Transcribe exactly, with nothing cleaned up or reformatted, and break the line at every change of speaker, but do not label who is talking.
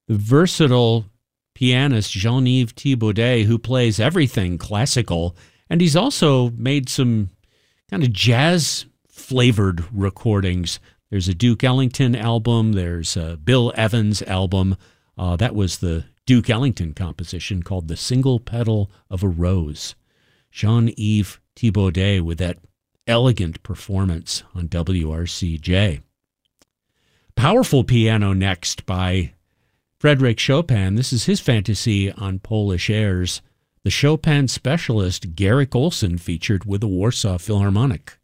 The versatile pianist Jean-Yves Thibaudet, who plays everything classical, and he's also made some kind of jazz-flavored recordings. There's a Duke Ellington album. There's a Bill Evans album. Uh, that was the Duke Ellington composition called The Single Petal of a Rose. Jean-Yves Thibaudet with that elegant performance on W R C J. Powerful piano next by Frédéric Chopin. This is his fantasy on Polish airs. The Chopin specialist Garrick Olson featured with the Warsaw Philharmonic.